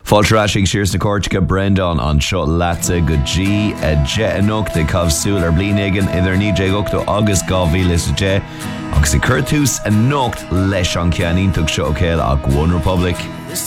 Fáilteráigh siars na Córteacha Brendan an seo láta go G je anocht de cabh súil ar blianigen idir 19 agus 2010 agus i curtús anocht leis an ceanítach seo céil ag One Republic.